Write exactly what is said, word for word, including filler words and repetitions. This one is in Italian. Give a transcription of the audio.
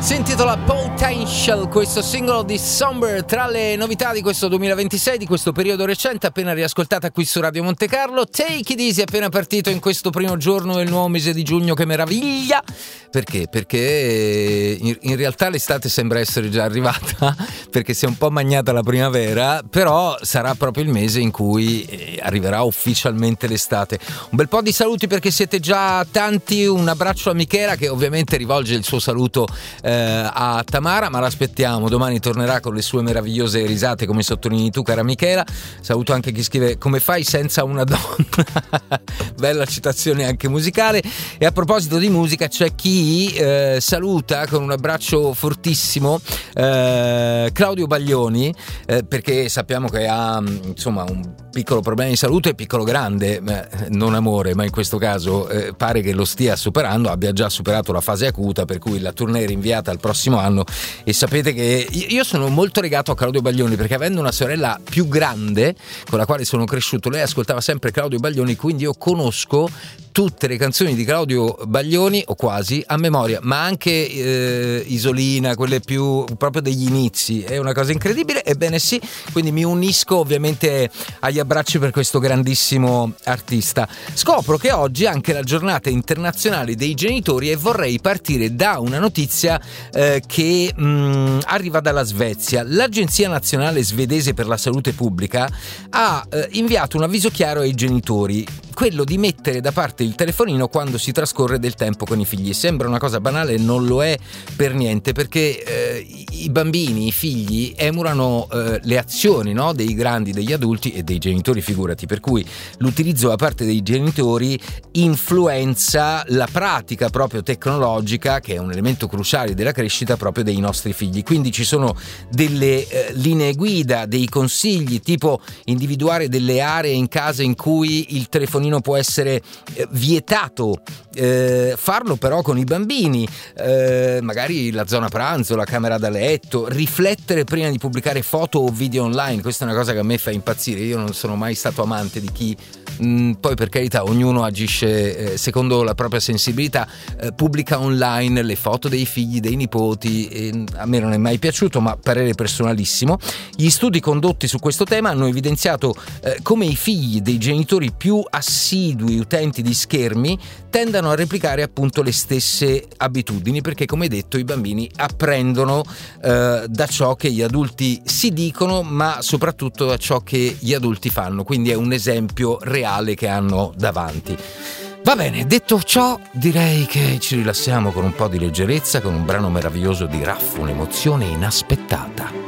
Si intitola Potential, questo singolo di Somber, tra le novità di questo duemilaventisei, di questo periodo recente, appena riascoltata qui su Radio Monte Carlo. Take It Easy, appena partito in questo primo giorno del nuovo mese di giugno, che meraviglia! Perché? Perché in, in realtà l'estate sembra essere già arrivata, perché si è un po' magnata la primavera, però sarà proprio il mese in cui eh, arriverà ufficialmente l'estate. Un bel po' di saluti perché siete già tanti, un abbraccio a Michela che ovviamente rivolge il suo saluto eh, a Tamara, ma l'aspettiamo, domani tornerà con le sue meravigliose risate, come sottolinei tu, cara Michela. Saluto anche chi scrive: come fai senza una donna? Bella citazione anche musicale. E a proposito di musica, c'è chi eh, saluta con un abbraccio fortissimo eh, Claudio Baglioni, eh, perché sappiamo che ha insomma un piccolo problema di salute, piccolo grande, eh, non amore, ma in questo caso eh, pare che lo stia superando, abbia già superato la fase acuta, per cui la tournée è rinviata al prossimo anno. E sapete che io sono molto legato a Claudio Baglioni, perché avendo una sorella più grande con la quale sono cresciuto, lei ascoltava sempre Claudio Baglioni, quindi io conosco tutte le canzoni di Claudio Baglioni, o quasi, a memoria, ma anche eh, Isolina, quelle più proprio degli inizi. È una cosa incredibile. Ebbene sì, quindi mi unisco ovviamente agli abbracci per questo grandissimo artista. Scopro che oggi è anche la giornata internazionale dei genitori e vorrei partire da una notizia eh, che mh, arriva dalla Svezia. L'Agenzia Nazionale Svedese per la Salute Pubblica ha eh, inviato un avviso chiaro ai genitori, quello di mettere da parte il telefonino quando si trascorre del tempo con i figli. Sembra una cosa banale, non lo è per niente, perché eh, i bambini, i figli emulano eh, le azioni, no, dei grandi, degli adulti e dei genitori, figurati, per cui l'utilizzo da parte dei genitori influenza la pratica proprio tecnologica, che è un elemento cruciale della crescita proprio dei nostri figli. Quindi ci sono delle eh, linee guida, dei consigli, tipo individuare delle aree in casa in cui il telefonino può essere eh, vietato, eh, farlo però con i bambini, eh, magari la zona pranzo, la camera da letto, riflettere prima di pubblicare foto o video online. Questa è una cosa che a me fa impazzire. Io non sono mai stato amante di chi mh, poi, per carità, ognuno agisce eh, secondo la propria sensibilità, eh, pubblica online le foto dei figli, dei nipoti, e a me non è mai piaciuto, ma parere personalissimo. Gli studi condotti su questo tema hanno evidenziato eh, come i figli dei genitori più assidui utenti di schermi tendano a replicare appunto le stesse abitudini, perché, come detto, i bambini apprendono eh, da ciò che gli adulti si dicono, ma soprattutto da ciò che gli adulti fanno. Quindi è un esempio reale che hanno davanti. Va bene, detto ciò, direi che ci rilassiamo con un po' di leggerezza, con un brano meraviglioso di Raff, un'emozione inaspettata.